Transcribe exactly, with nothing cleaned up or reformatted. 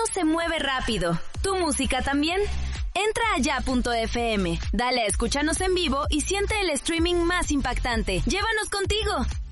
se mueve rápido. ¿Tu música también? Entra a ya punto f m, dale a escúchanos en vivo y siente el streaming más impactante. ¡Llévanos contigo!